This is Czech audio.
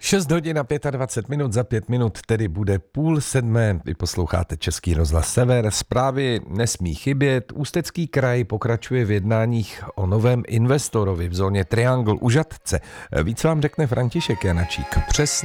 6 hodin a 25 minut, za 5 minut tedy bude 6:30. Vy posloucháte Český rozhlas Sever. Zprávy nesmí chybět. Ústecký kraj pokračuje v jednáních o novém investorovi v zóně Triangle u Žatce. Víc vám řekne František Janačík. Přesně